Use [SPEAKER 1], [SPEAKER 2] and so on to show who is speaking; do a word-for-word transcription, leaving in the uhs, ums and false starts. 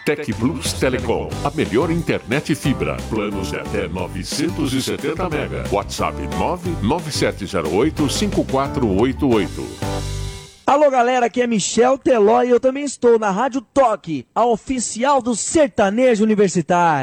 [SPEAKER 1] Tec Plus Telecom, a melhor internet fibra. Planos de até novecentos e setenta mega. WhatsApp nove nove sete zero oito cinco quatro oito oito.
[SPEAKER 2] Alô galera, aqui é Michel Teló e eu também estou na Rádio Toque, a oficial do sertanejo universitário.